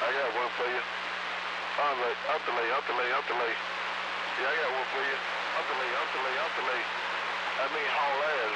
I got one for you. Out the lay. Yeah, I got one for you. Out the lay. I mean, haul ass.